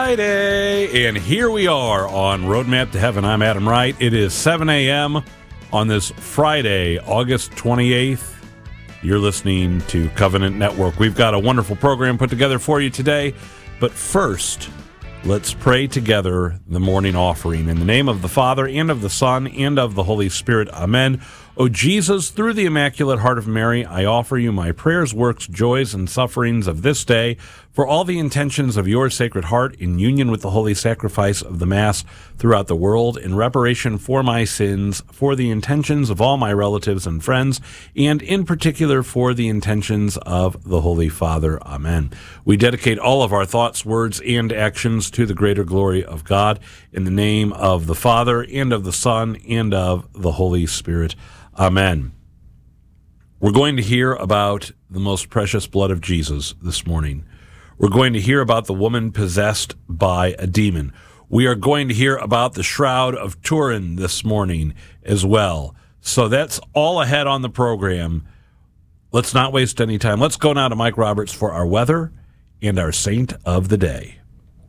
Friday, and here we are on Roadmap to Heaven. I'm Adam Wright. It is 7 a.m. on this Friday, August 28th. You're listening to Covenant Network. We've got a wonderful program put together for you today, but first, let's pray together the morning offering. In the name of the Father, and of the Son, and of the Holy Spirit. Amen. O Jesus, through the Immaculate Heart of Mary, I offer you my prayers, works, joys, and sufferings of this day, for all the intentions of your Sacred Heart, in union with the holy sacrifice of the Mass throughout the world, in reparation for my sins, for the intentions of all my relatives and friends, and in particular for the intentions of the Holy Father. Amen. We dedicate all of our thoughts, words, and actions to the greater glory of God, in the name of the Father, and of the Son, and of the Holy Spirit. Amen. We're going to hear about the most precious blood of Jesus this morning. We're going to hear about the woman possessed by a demon. We are going to hear about the Shroud of Turin this morning as well. So that's all ahead on the program. Let's not waste any time. Let's go now to Mike Roberts for our weather and our saint of the day.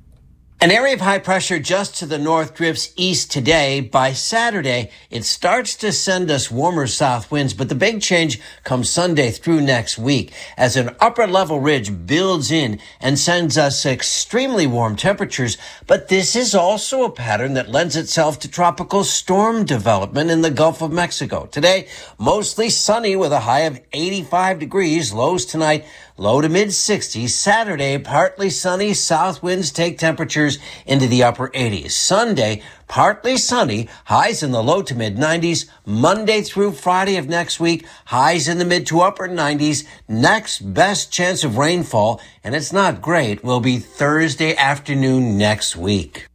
An area of high pressure just to the north drifts east today. By Saturday, it starts to send us warmer south winds, but the big change comes Sunday through next week as an upper level ridge builds in and sends us extremely warm temperatures. But this is also a pattern that lends itself to tropical storm development in the Gulf of Mexico. Today, mostly sunny with a high of 85 degrees. Lows tonight, low to mid 60s. Saturday, partly sunny. South winds take temperatures into the upper 80s. Sunday, partly sunny, highs in the low to mid 90s. Monday through Friday of next week, highs in the mid to upper 90s. Next best chance of rainfall, and it's not great, will be Thursday afternoon next week.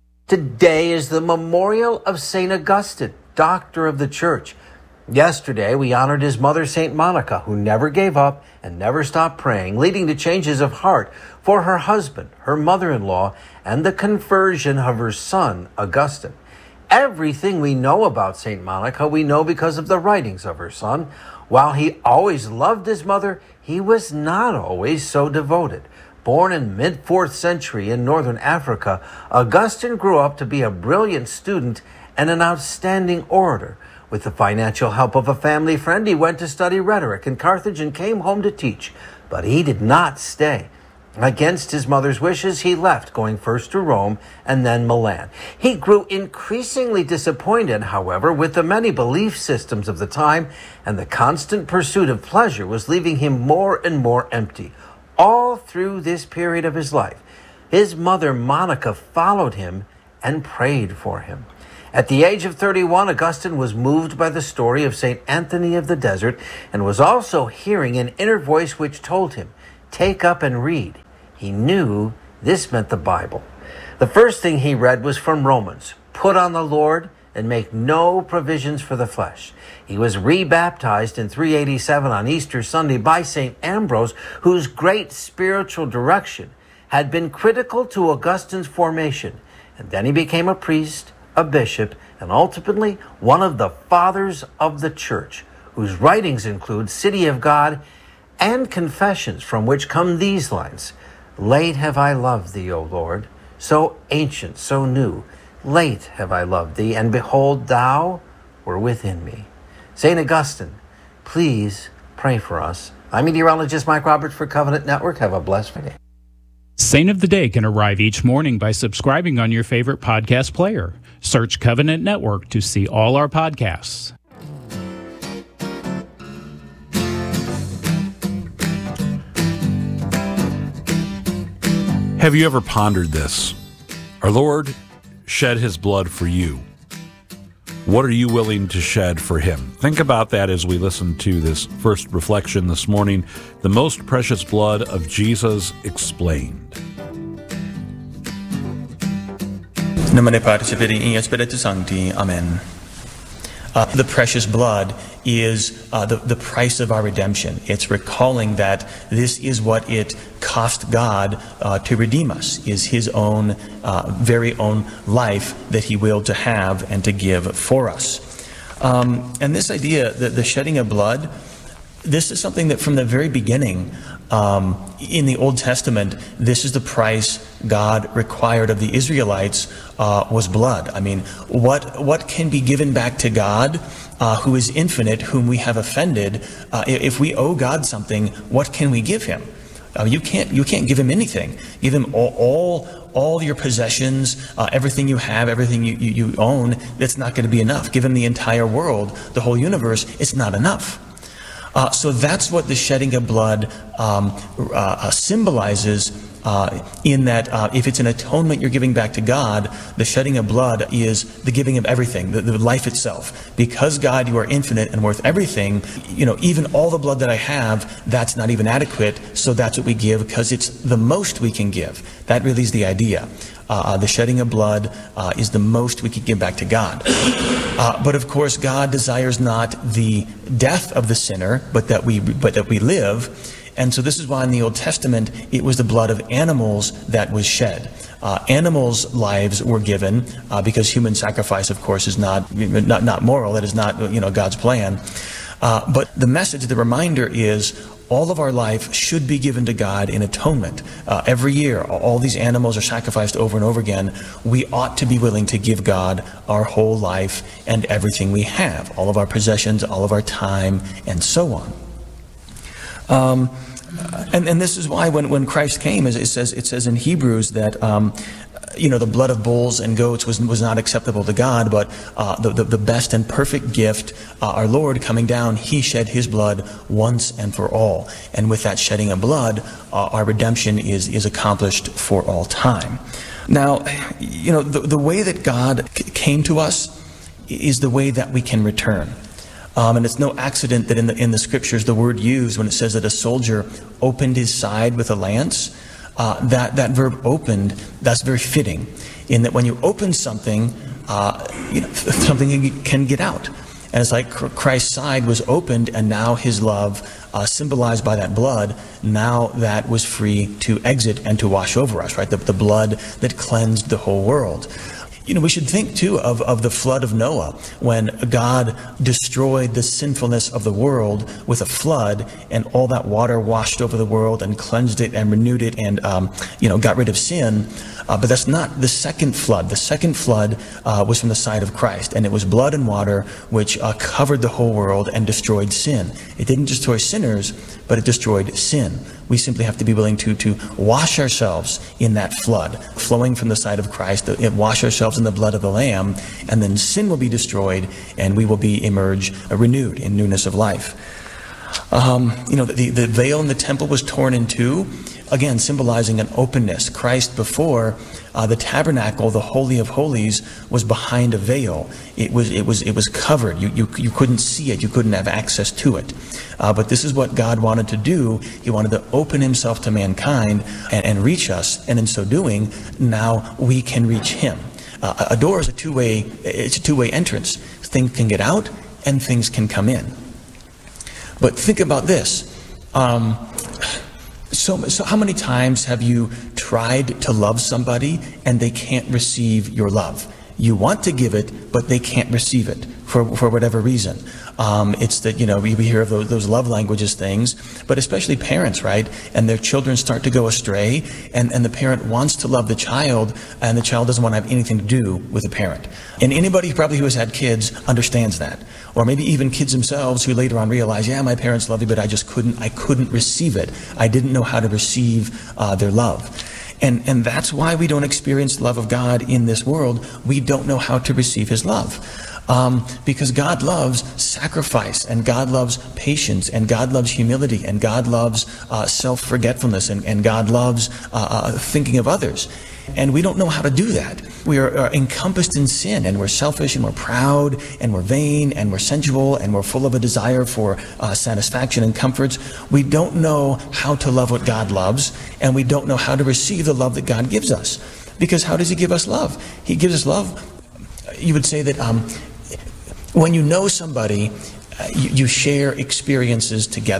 Today is the memorial of St. Augustine, doctor of the church. Yesterday, we honored his mother, St. Monica, who never gave up and never stopped praying, leading to changes of heart for her husband, her mother-in-law, and the conversion of her son, Augustine. Everything we know about St. Monica, we know because of the writings of her son. While he always loved his mother, he was not always so devoted. Born in mid-4th century in northern Africa, Augustine grew up to be a brilliant student and an outstanding orator. With the financial help of a family friend, he went to study rhetoric in Carthage and came home to teach. But he did not stay. Against his mother's wishes, he left, going first to Rome and then Milan. He grew increasingly disappointed, however, with the many belief systems of the time, and the constant pursuit of pleasure was leaving him more and more empty. All through this period of his life, his mother, Monica, followed him and prayed for him. At the age of 31, Augustine was moved by the story of St. Anthony of the Desert and was also hearing an inner voice which told him, "Take up and read." He knew this meant the Bible. The first thing he read was from Romans, "Put on the Lord and make no provisions for the flesh." He was rebaptized in 387 on Easter Sunday by St. Ambrose, whose great spiritual direction had been critical to Augustine's formation. And then he became a priest, a bishop, and ultimately one of the fathers of the church, whose writings include City of God and Confessions, from which come these lines: "Late have I loved thee, O Lord, so ancient, so new. Late have I loved thee, and behold, thou were within me." St. Augustine, please pray for us. I'm meteorologist Mike Roberts for Covenant Network. Have a blessed day. Saint of the Day can arrive each morning by subscribing on your favorite podcast player. Search Covenant Network to see all our podcasts. Have you ever pondered this? Our Lord shed his blood for you. What are you willing to shed for him? Think about that as we listen to this first reflection this morning, the most precious blood of Jesus explained. Nomine Patris et Filii et Spiritus Sancti. Amen. The precious blood is the price of our redemption. It's recalling that this is what it cost God to redeem us, is his own very own life that he willed to have and to give for us. And this idea, the shedding of blood, this is something that from the very beginning In the Old Testament, this is the price God required of the Israelites, was blood. I mean, what can be given back to God, who is infinite, whom we have offended? If we owe God something, what can we give him? You can't give him anything. Give him all your possessions, everything you have, everything you own. That's not going to be enough. Give him the entire world, the whole universe. It's not enough. So that's what the shedding of blood symbolizes, in that if it's an atonement you're giving back to God, the shedding of blood is the giving of everything, the life itself. Because, God, you are infinite and worth everything, even all the blood that I have, that's not even adequate, so that's what we give, because it's the most we can give. That really is the idea. The shedding of blood is the most we can give back to God. But of course, God desires not the death of the sinner, but that we live. And so this is why in the Old Testament, it was the blood of animals that was shed. Animals' lives were given because human sacrifice, of course, is not moral. That is not God's plan. But the message, the reminder is, all of our life should be given to God in atonement. Every year, all these animals are sacrificed over and over again. We ought to be willing to give God our whole life and everything we have, all of our possessions, all of our time, and so on. And this is why when Christ came, as it says in Hebrews that the blood of bulls and goats was not acceptable to God, but the best and perfect gift, our Lord coming down, he shed his blood once and for all. And with that shedding of blood, our redemption is accomplished for all time. Now, the way that God came to us is the way that we can return. And it's no accident that in the scriptures the word used when it says that a soldier opened his side with a lance, that verb opened, that's very fitting, in that when you open something, something can get out. And it's like Christ's side was opened, and now his love, symbolized by that blood, now that was free to exit and to wash over us, right? The blood that cleansed the whole world. We should think, too, of the flood of Noah, when God destroyed the sinfulness of the world with a flood, and all that water washed over the world and cleansed it and renewed it and, got rid of sin. But that's not the second flood. The second flood was from the side of Christ, and it was blood and water which covered the whole world and destroyed sin. It didn't destroy sinners, but it destroyed sin. We simply have to be willing to wash ourselves in that flood, flowing from the side of Christ, wash ourselves in the blood of the Lamb, and then sin will be destroyed, and we will emerge renewed in newness of life. The veil in the temple was torn in two, again symbolizing an openness. Christ, before the tabernacle, the Holy of Holies, was behind a veil. It was covered. You couldn't see it. You couldn't have access to it. But this is what God wanted to do. He wanted to open himself to mankind and reach us. And in so doing, now we can reach him. A door is a two-way entrance. Things can get out and things can come in. But think about this. So how many times have you tried to love somebody and they can't receive your love? You want to give it, but they can't receive it for whatever reason. It's that, we hear of those love languages things, but especially parents, right? And their children start to go astray, and the parent wants to love the child, and the child doesn't want to have anything to do with the parent. And anybody probably who has had kids understands that. Or maybe even kids themselves who later on realize, yeah, my parents love me, but I couldn't receive it. I didn't know how to receive their love. And that's why we don't experience the love of God in this world. We don't know how to receive his love. Because God loves sacrifice, and God loves patience, and God loves humility, and God loves self-forgetfulness, and God loves thinking of others. And we don't know how to do that. We are encompassed in sin, and we're selfish, and we're proud, and we're vain, and we're sensual, and we're full of a desire for satisfaction and comforts. We don't know how to love what God loves, and we don't know how to receive the love that God gives us. Because how does he give us love? He gives us love. You would say that when you know somebody, you share experiences together.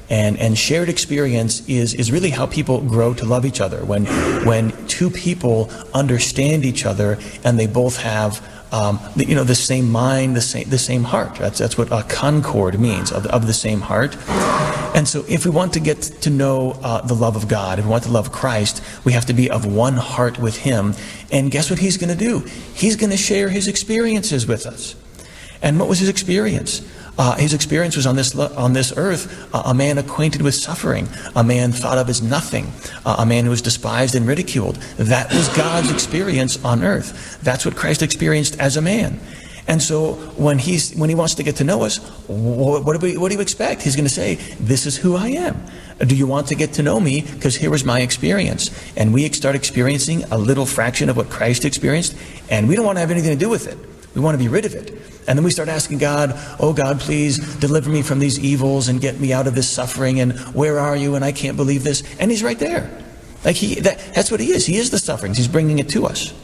And shared experience is really how people grow to love each other. When two people understand each other and they both have the same mind, the same heart. That's what concord means, of the same heart. And so if we want to get to know the love of God, if we want to love Christ, we have to be of one heart with Him. And guess what He's going to do? He's going to share His experiences with us. And what was His experience? His experience was on this earth, a man acquainted with suffering, a man thought of as nothing, a man who was despised and ridiculed. That was God's experience on earth. That's what Christ experienced as a man. And so when he wants to get to know us, what do you expect? He's going to say, this is who I am. Do you want to get to know me? Because here was my experience. And we start experiencing a little fraction of what Christ experienced, and we don't want to have anything to do with it. We want to be rid of it. And then we start asking God, oh God, please deliver me from these evils and get me out of this suffering, and where are you? And I can't believe this. And He's right there. That's what He is. He is the sufferings. He's bringing it to us.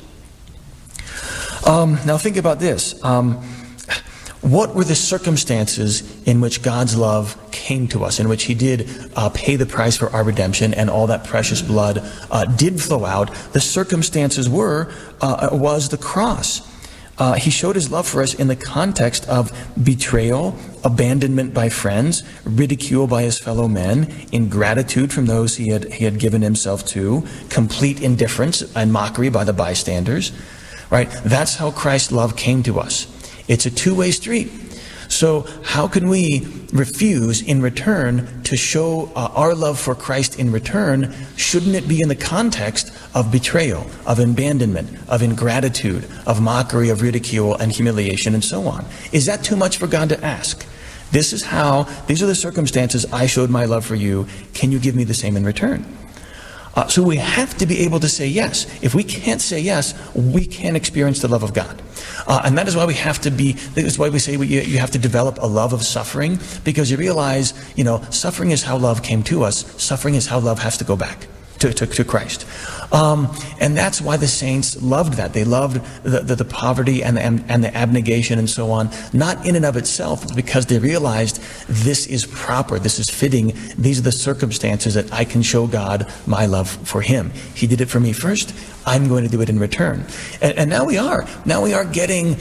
Now think about this. What were the circumstances in which God's love came to us, in which He did pay the price for our redemption, and all that precious blood did flow out? The circumstances was the cross. He showed His love for us in the context of betrayal, abandonment by friends, ridicule by His fellow men, ingratitude from those He had given Himself to, complete indifference and mockery by the bystanders. Right? That's how Christ's love came to us. It's a two-way street. So how can we refuse in return to show our love for Christ in return? Shouldn't it be in the context of betrayal, of abandonment, of ingratitude, of mockery, of ridicule and humiliation and so on? Is that too much for God to ask? These are the circumstances I showed my love for you. Can you give me the same in return? So we have to be able to say yes. If we can't say yes, we can't experience the love of God. And that is why we say you have to develop a love of suffering, because you realize, suffering is how love came to us. Suffering is how love has to go back to Christ. And that's why the saints loved that. They loved the poverty and the abnegation and so on, not in and of itself, but because they realized this is proper, this is fitting, these are the circumstances that I can show God my love for Him. He did it for me first, I'm going to do it in return. And now we are getting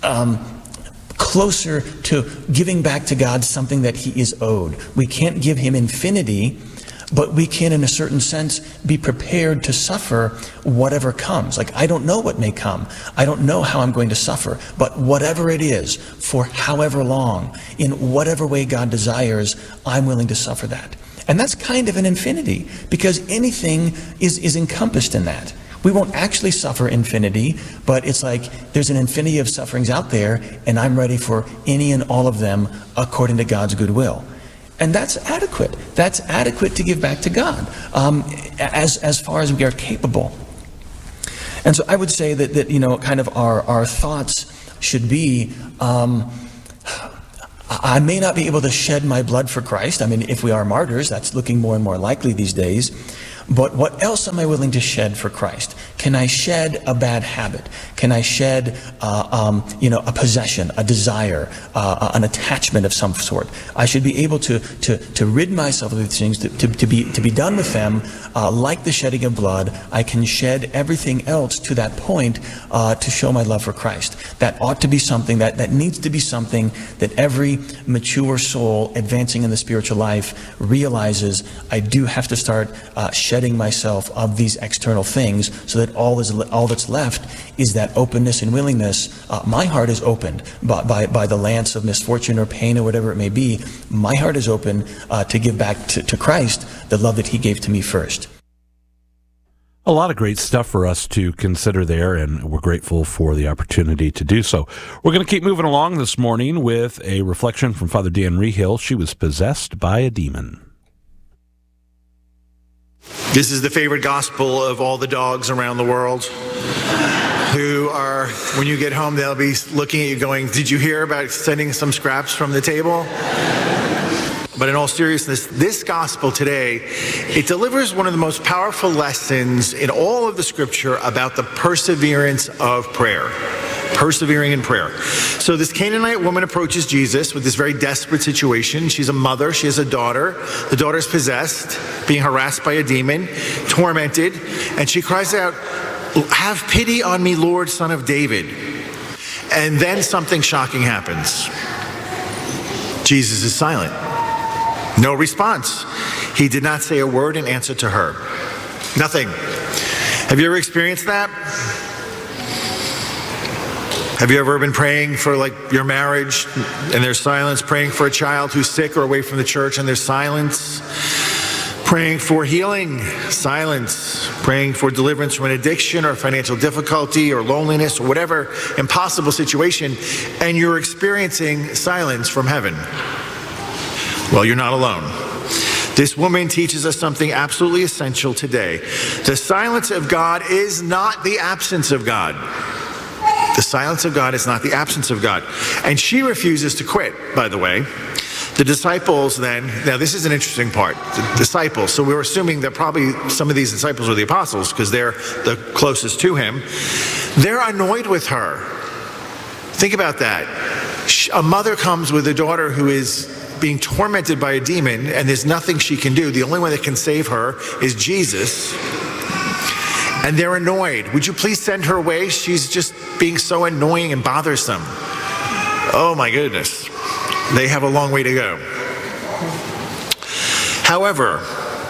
closer to giving back to God something that He is owed. We can't give Him infinity, but we can, in a certain sense, be prepared to suffer whatever comes. Like, I don't know what may come. I don't know how I'm going to suffer. But whatever it is, for however long, in whatever way God desires, I'm willing to suffer that. And that's kind of an infinity, because anything is encompassed in that. We won't actually suffer infinity, but it's like there's an infinity of sufferings out there, and I'm ready for any and all of them according to God's good will. And that's adequate. That's adequate to give back to God, as far as we are capable. And so I would say that kind of our thoughts should be, I may not be able to shed my blood for Christ. I mean, if we are martyrs, that's looking more and more likely these days. But what else am I willing to shed for Christ? Can I shed a bad habit? Can I shed, a possession, a desire, an attachment of some sort? I should be able to rid myself of these things, to be done with them, like the shedding of blood. I can shed everything else to that point to show my love for Christ. That ought to be something that needs to be something that every mature soul advancing in the spiritual life realizes. I do have to start shedding myself of these external things, so that all that's left is that openness and willingness. My heart is opened by the lance of misfortune or pain or whatever it may be. My heart is open to give back to Christ the love that He gave to me first. A lot of great stuff for us to consider there, and we're grateful for the opportunity to do so. We're going to keep moving along this morning with a reflection from Father Dan Rehill. She was possessed by a demon. This is the favorite gospel of all the dogs around the world, who are, when you get home, they'll be looking at you going, did you hear about sending some scraps from the table? But in all seriousness, this gospel today, it delivers one of the most powerful lessons in all of the scripture about the perseverance of prayer. persevering in prayer. So this Canaanite woman approaches Jesus with this very desperate situation. She's a mother. She has a daughter. The daughter's possessed, being harassed by a demon, tormented. And she cries out, "Have pity on me, Lord, Son of David." And then something shocking happens. Jesus is silent. No response. He did not say a word in answer to her. Nothing. Have you ever experienced that? Have you ever been praying for like your marriage and there's silence? Praying for a child who's sick or away from the church and there's silence? Praying for healing, silence. Praying for deliverance from an addiction or financial difficulty or loneliness or whatever impossible situation, and you're experiencing silence from heaven. Well, you're not alone. This woman teaches us something absolutely essential today. The silence of God is not the absence of God. The silence of God is not the absence of God. And she refuses to quit, by the way. The disciples then, now this is an interesting part, the disciples, so we're assuming that probably some of these disciples are the apostles because they're the closest to him. They're annoyed with her. Think about that. A mother comes with a daughter who is being tormented by a demon and there's nothing she can do. The only one that can save her is Jesus. And they're annoyed. Would you please send her away? She's just being so annoying and bothersome. Oh my goodness. They have a long way to go. However,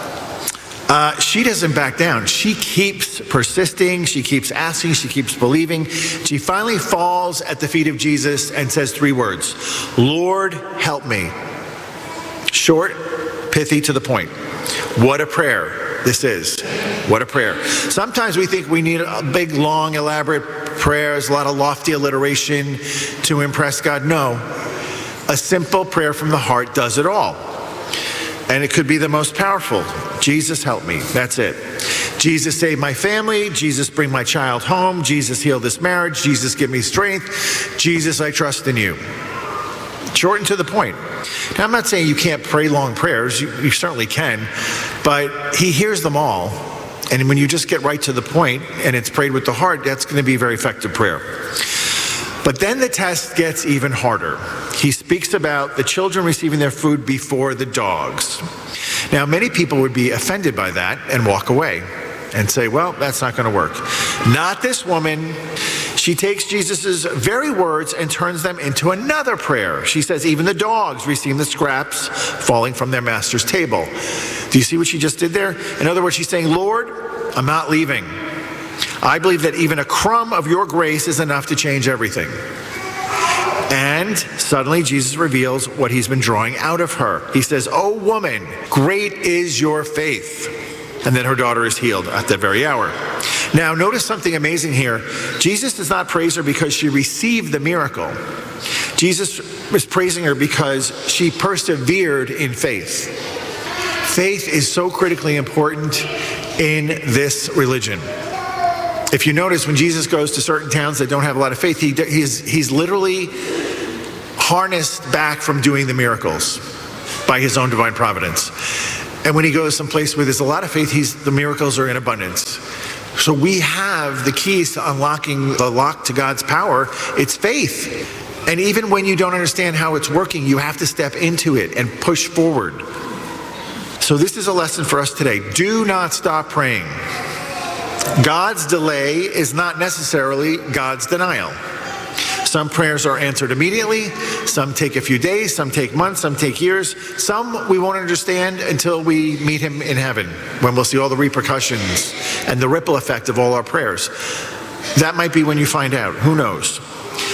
she doesn't back down. She keeps persisting. She keeps asking. She keeps believing. She finally falls at the feet of Jesus and says 3 words. "Lord, help me." Short, pithy, to the point. What a prayer this is. What a prayer. Sometimes we think we need a big, long, elaborate prayers, a lot of lofty alliteration to impress God. No. A simple prayer from the heart does it all. And it could be the most powerful. Jesus, help me. That's it. Jesus, save my family. Jesus, bring my child home. Jesus, heal this marriage. Jesus, give me strength. Jesus, I trust in you. Short and to the point. Now, I'm not saying you can't pray long prayers. You certainly can. But he hears them all. And when you just get right to the point and it's prayed with the heart, that's going to be a very effective prayer. But then the test gets even harder. He speaks about the children receiving their food before the dogs. Now, many people would be offended by that and walk away and say, well, that's not going to work. Not this woman. She takes Jesus' very words and turns them into another prayer. She says, even the dogs receive the scraps falling from their master's table. Do you see what she just did there? In other words, she's saying, Lord, I'm not leaving. I believe that even a crumb of your grace is enough to change everything. And suddenly Jesus reveals what he's been drawing out of her. He says, "Oh woman, great is your faith." And then her daughter is healed at that very hour. Now notice something amazing here. Jesus does not praise her because she received the miracle. Jesus was praising her because she persevered in faith. Faith is so critically important in this religion. If you notice, when Jesus goes to certain towns that don't have a lot of faith, he's literally harnessed back from doing the miracles by his own divine providence. And when he goes someplace where there's a lot of faith, the miracles are in abundance. So we have the keys to unlocking the lock to God's power. It's faith. And even when you don't understand how it's working, you have to step into it and push forward. So this is a lesson for us today. Do not stop praying. God's delay is not necessarily God's denial. Some prayers are answered immediately. Some take a few days. Some take months. Some take years. Some we won't understand until we meet him in heaven, when we'll see all the repercussions and the ripple effect of all our prayers. That might be when you find out. Who knows?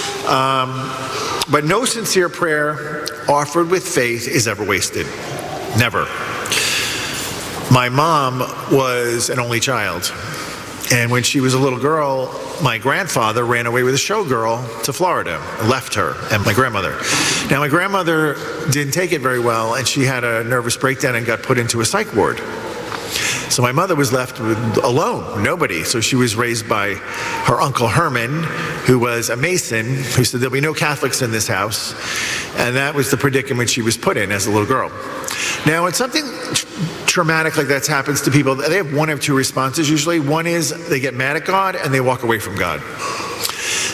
But no sincere prayer offered with faith is ever wasted. Never. My mom was an only child. And when she was a little girl, my grandfather ran away with a showgirl to Florida, left her and my grandmother. Now, my grandmother didn't take it very well, and she had a nervous breakdown and got put into a psych ward. So my mother was left alone, nobody. So she was raised by her Uncle Herman, who was a Mason, who said there'll be no Catholics in this house. And that was the predicament she was put in as a little girl. Now, when something traumatic like that happens to people, they have one of two responses usually. One is they get mad at God and they walk away from God.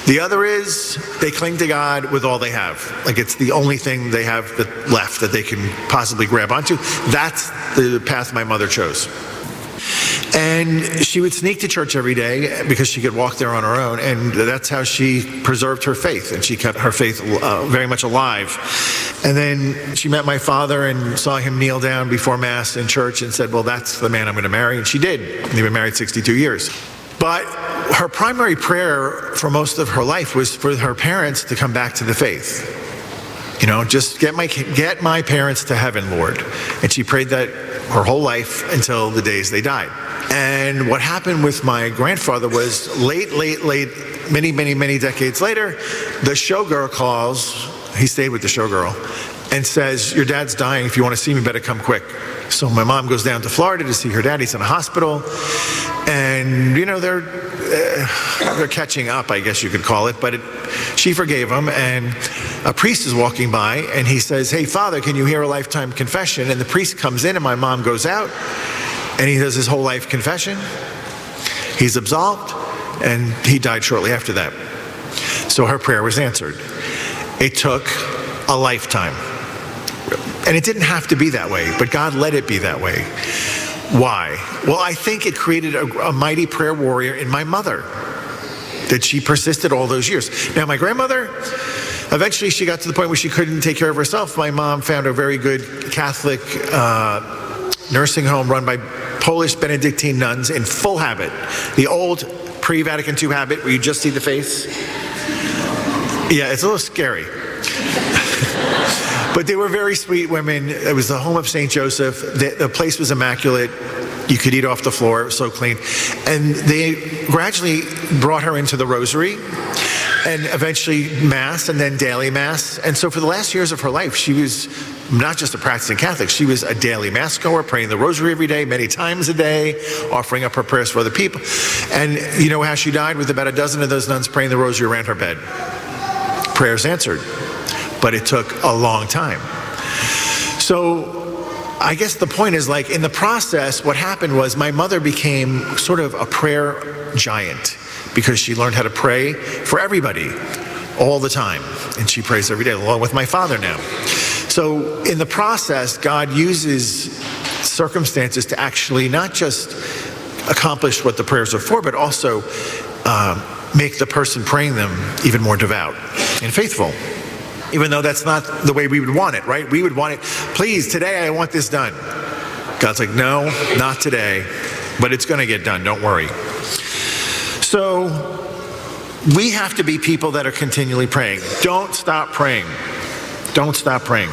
The other is they cling to God with all they have. Like it's the only thing they have left that they can possibly grab onto. That's the path my mother chose. And she would sneak to church every day because she could walk there on her own, and that's how she preserved her faith, and she kept her faith very much alive. And then she met my father and saw him kneel down before Mass in church and said, well, that's the man I'm going to marry, and she did. They've been married 62 years. But her primary prayer for most of her life was for her parents to come back to the faith. You know, just get my parents to heaven, Lord. And she prayed that her whole life until the days they died. And what happened with my grandfather was late, many decades later, the showgirl calls, he stayed with the showgirl, and says, your dad's dying, if you want to see me, better come quick. So my mom goes down to Florida to see her dad. He's in a hospital. And, you know, they're catching up, I guess you could call it. But she forgave him. And a priest is walking by, and he says, hey, Father, can you hear a lifetime confession? And the priest comes in, and my mom goes out, and he does his whole life confession. He's absolved, and he died shortly after that. So her prayer was answered. It took a lifetime. And it didn't have to be that way, but God let it be that way. Why? Well, I think it created a mighty prayer warrior in my mother, that she persisted all those years. Now, my grandmother, eventually she got to the point where she couldn't take care of herself. My mom found a very good Catholic nursing home run by Polish Benedictine nuns in full habit. The old pre-Vatican II habit where you just see the face. Yeah, it's a little scary. But they were very sweet women. It was the home of St. Joseph. The place was immaculate. You could eat off the floor. It was so clean. And they gradually brought her into the rosary and eventually Mass and then daily Mass. And so for the last years of her life, she was not just a practicing Catholic. She was a daily Mass goer, praying the rosary every day, many times a day, offering up her prayers for other people. And you know how she died? With about a dozen of those nuns praying the rosary around her bed. Prayers answered. But it took a long time. So I guess the point is, like, in the process, what happened was my mother became sort of a prayer giant because she learned how to pray for everybody all the time. And she prays every day, along with my father now. So in the process, God uses circumstances to actually not just accomplish what the prayers are for, but also make the person praying them even more devout and faithful. Even though that's not the way we would want it, right? We would want it, please, today I want this done. God's like, no, not today, but it's going to get done, don't worry. So we have to be people that are continually praying. Don't stop praying. Don't stop praying.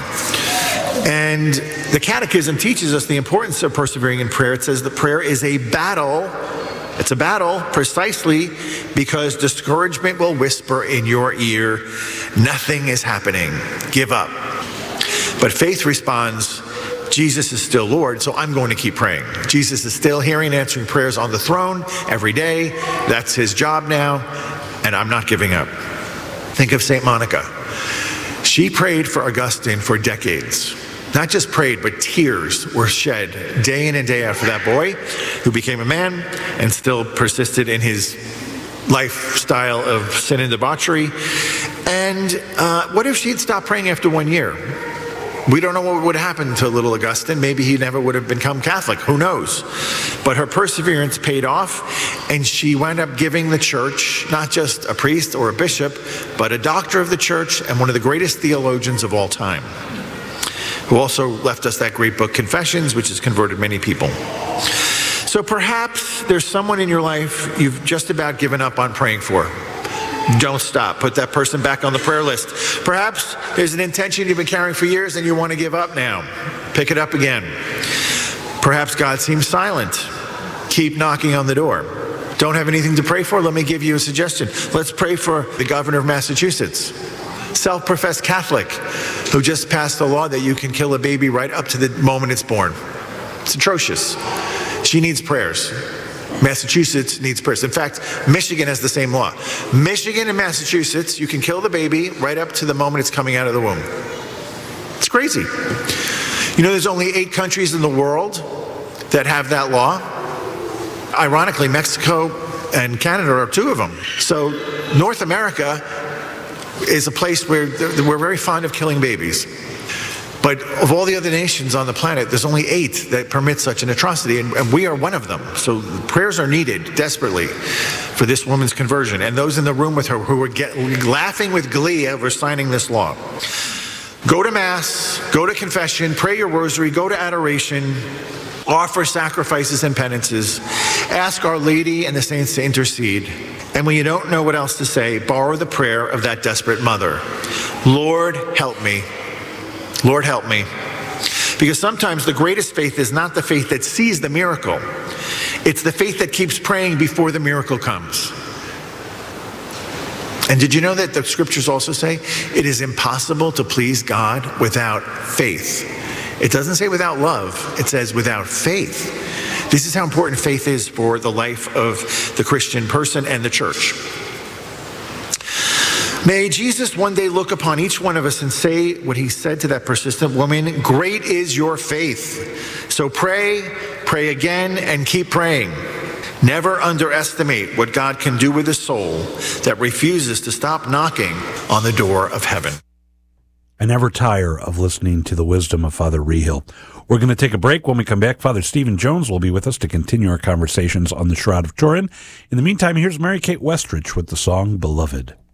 And the Catechism teaches us the importance of persevering in prayer. It says that prayer is a battle. It's a battle precisely because discouragement will whisper in your ear, nothing is happening, give up. But faith responds, Jesus is still Lord, so I'm going to keep praying. Jesus is still hearing and answering prayers on the throne every day. That's his job now, and I'm not giving up. Think of St. Monica. She prayed for Augustine for decades. Not just prayed, but tears were shed day in and day out for that boy who became a man and still persisted in his lifestyle of sin and debauchery. And what if she'd stopped praying after 1 year? We don't know what would happen to little Augustine. Maybe he never would have become Catholic. Who knows? But her perseverance paid off, and she wound up giving the church not just a priest or a bishop, but a doctor of the church and one of the greatest theologians of all time, who also left us that great book, Confessions, which has converted many people. So perhaps there's someone in your life you've just about given up on praying for. Don't stop. Put that person back on the prayer list. Perhaps there's an intention you've been carrying for years and you want to give up now. Pick it up again. Perhaps God seems silent. Keep knocking on the door. Don't have anything to pray for? Let me give you a suggestion. Let's pray for the governor of Massachusetts, self-professed Catholic, who just passed a law that you can kill a baby right up to the moment it's born. It's atrocious. She needs prayers. Massachusetts needs prayers. In fact, Michigan has the same law. Michigan and Massachusetts, you can kill the baby right up to the moment it's coming out of the womb. It's crazy. You know, there's only 8 countries in the world that have that law. Ironically, Mexico and Canada are two of them. So North America is a place where we're very fond of killing babies. But of all the other nations on the planet, there's only 8 that permit such an atrocity, and we are one of them. So prayers are needed desperately for this woman's conversion, and those in the room with her who were laughing with glee over signing this law. Go to Mass, go to confession, pray your rosary, go to adoration, offer sacrifices and penances, ask Our Lady and the saints to intercede, and when you don't know what else to say, borrow the prayer of that desperate mother. Lord, help me. Lord, help me. Because sometimes the greatest faith is not the faith that sees the miracle. It's the faith that keeps praying before the miracle comes. And did you know that the scriptures also say it is impossible to please God without faith? It doesn't say without love. It says without faith. This is how important faith is for the life of the Christian person and the church. May Jesus one day look upon each one of us and say what he said to that persistent woman, great is your faith. So pray, pray again, and keep praying. Never underestimate what God can do with a soul that refuses to stop knocking on the door of heaven. I never tire of listening to the wisdom of Father Rehill. We're going to take a break. When we come back, Father Stephen Jones will be with us to continue our conversations on the Shroud of Turin. In the meantime, here's Mary Kate Westrich with the song Beloved.